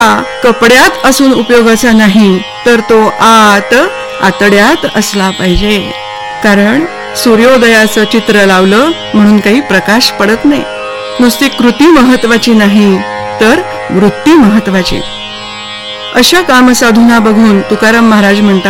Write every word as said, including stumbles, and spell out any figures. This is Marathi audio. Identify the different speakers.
Speaker 1: कपड्यात असून उपयोगाचा नाही, तर तो आत आतड्यात असला पाहिजे. कारण सूर्योदयाचं चित्र लावलं म्हणून काही प्रकाश पडत नाही. नुसती कृती महत्वाची नाही, तर वृत्ती महत्वाची. अशा कामसाधूंना बघून तुकाराम महाराज म्हणतात,